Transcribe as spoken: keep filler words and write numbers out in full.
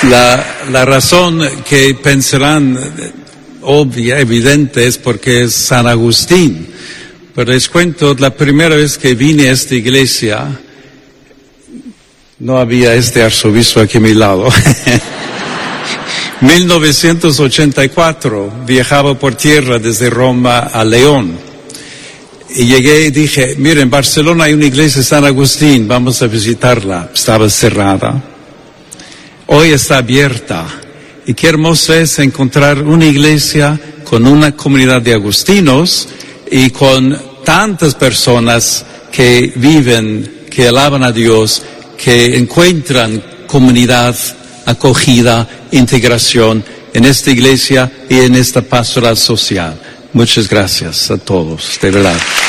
La, la razón que pensarán obvia, evidente, es porque es San Agustín. Pero les cuento, la primera vez que vine a esta iglesia, no había este arzobispo aquí a mi lado. mil novecientos ochenta y cuatro, viajaba por tierra desde Roma a León. Y llegué y dije, mira, en Barcelona hay una iglesia de San Agustín, vamos a visitarla. Estaba cerrada. Hoy está abierta. Y qué hermoso es encontrar una iglesia con una comunidad de agustinos y con tantas personas que viven, que alaban a Dios, que encuentran comunidad, acogida, integración en esta iglesia y en esta pastoral social. Muchas gracias a todos, de verdad.